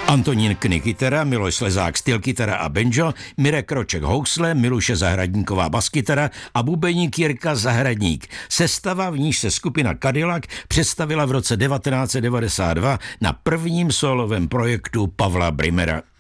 Antonín Kny kytara, Miloš Slezák styl kytara a banjo, Mirek Kroček housle, Miluše Zahradníková baskytara a bubeník Jirka Zahradník. Sestava, v níž se skupina Cadillac představila v roce 1992 na prvním solovém projektu Pavla Brimera.